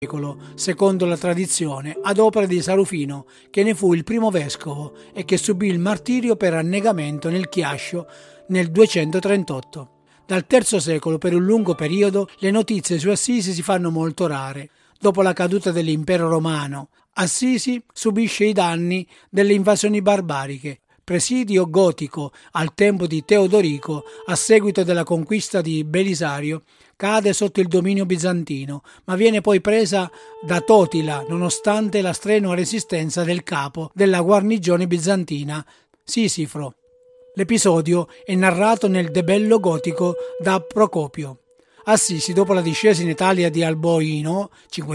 secondo la tradizione, ad opera di Sarufino, che ne fu il primo vescovo e che subì il martirio per annegamento nel Chiascio nel 238. Dal III secolo, per un lungo periodo, le notizie su Assisi si fanno molto rare. Dopo la caduta dell'impero romano, Assisi subisce i danni delle invasioni barbariche. Presidio gotico al tempo di Teodorico, a seguito della conquista di Belisario, cade sotto il dominio bizantino, ma viene poi presa da Totila nonostante la strenua resistenza del capo della guarnigione bizantina, Sisifro. L'episodio è narrato nel De Bello Gotico da Procopio. Assisi, dopo la discesa in Italia di Alboino,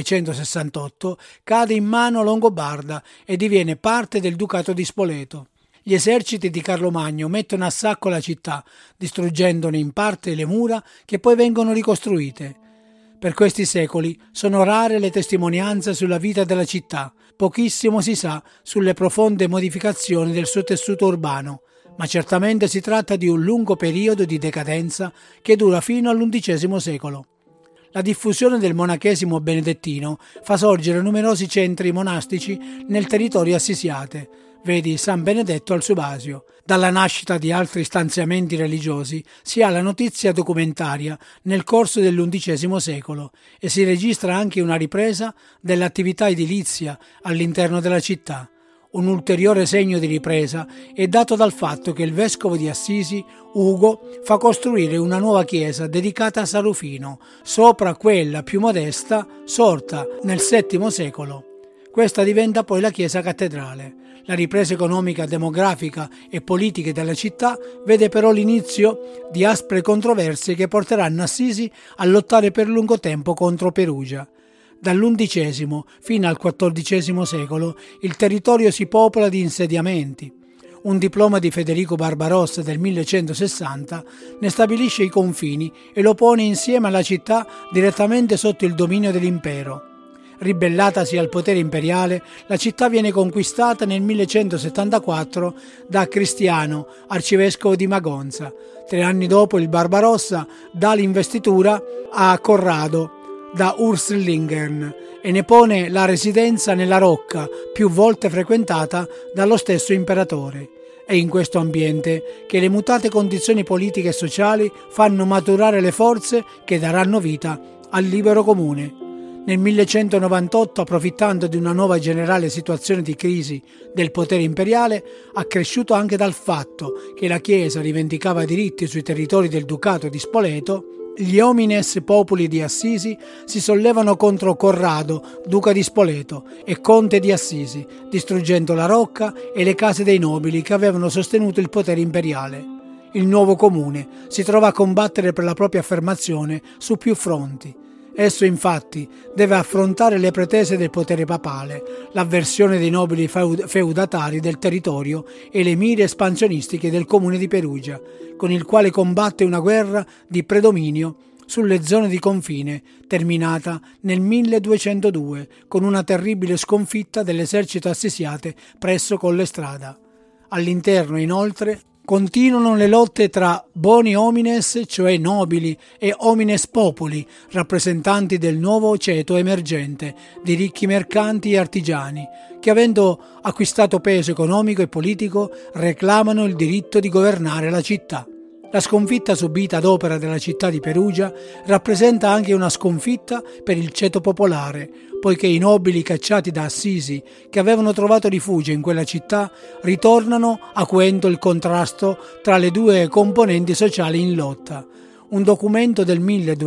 568, cade in mano longobarda e diviene parte del Ducato di Spoleto. Gli eserciti di Carlo Magno mettono a sacco la città, distruggendone in parte le mura che poi vengono ricostruite. Per questi secoli sono rare le testimonianze sulla vita della città, pochissimo si sa sulle profonde modificazioni del suo tessuto urbano, ma certamente si tratta di un lungo periodo di decadenza che dura fino all'undicesimo secolo. La diffusione del monachesimo benedettino fa sorgere numerosi centri monastici nel territorio assisiate, vedi San Benedetto al Subasio. Dalla nascita di altri stanziamenti religiosi si ha la notizia documentaria nel corso dell'undicesimo secolo e si registra anche una ripresa dell'attività edilizia all'interno della città. Un ulteriore segno di ripresa è dato dal fatto che il vescovo di Assisi, Ugo, fa costruire una nuova chiesa dedicata a Sarufino, sopra quella più modesta sorta nel VII secolo. Questa diventa poi la chiesa cattedrale. La ripresa economica, demografica e politica della città vede però l'inizio di aspre controversie che porteranno Assisi a lottare per lungo tempo contro Perugia. Dall'undicesimo fino al XIV secolo il territorio si popola di insediamenti. Un diploma di Federico Barbarossa del 1160 ne stabilisce i confini e lo pone insieme alla città direttamente sotto il dominio dell'impero. Ribellatasi al potere imperiale, la città viene conquistata nel 1174 da Cristiano, arcivescovo di Magonza. 3 anni dopo il Barbarossa dà l'investitura a Corrado da Urslingern e ne pone la residenza nella Rocca, più volte frequentata dallo stesso imperatore. È in questo ambiente che le mutate condizioni politiche e sociali fanno maturare le forze che daranno vita al libero comune. Nel 1198, approfittando di una nuova generale situazione di crisi del potere imperiale, accresciuto anche dal fatto che la Chiesa rivendicava diritti sui territori del Ducato di Spoleto, gli homines populi di Assisi si sollevano contro Corrado, duca di Spoleto, e conte di Assisi, distruggendo la Rocca e le case dei nobili che avevano sostenuto il potere imperiale. Il nuovo comune si trova a combattere per la propria affermazione su più fronti. Esso infatti deve affrontare le pretese del potere papale, l'avversione dei nobili feudatari del territorio e le mire espansionistiche del comune di Perugia, con il quale combatte una guerra di predominio sulle zone di confine, terminata nel 1202 con una terribile sconfitta dell'esercito assisiate presso Collestrada. All'interno, inoltre, continuano le lotte tra boni homines, cioè nobili, e homines populi, rappresentanti del nuovo ceto emergente di ricchi mercanti e artigiani, che avendo acquistato peso economico e politico reclamano il diritto di governare la città. La sconfitta subita ad opera della città di Perugia rappresenta anche una sconfitta per il ceto popolare, poiché i nobili cacciati da Assisi, che avevano trovato rifugio in quella città, ritornano acuendo il contrasto tra le due componenti sociali in lotta. Un documento del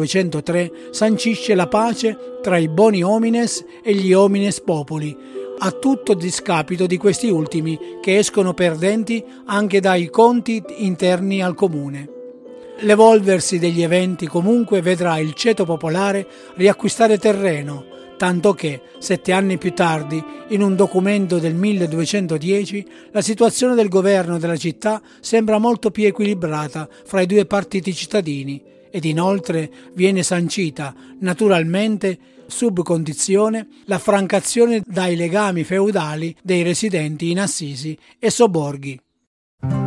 1203 sancisce la pace tra i boni homines e gli homines popoli, a tutto discapito di questi ultimi, che escono perdenti anche dai conti interni al comune. L'evolversi degli eventi comunque vedrà il ceto popolare riacquistare terreno, tanto che, 7 anni più tardi, in un documento del 1210, la situazione del governo della città sembra molto più equilibrata fra i due partiti cittadini ed inoltre viene sancita, naturalmente, sub condizione, la francazione dai legami feudali dei residenti in Assisi e sobborghi.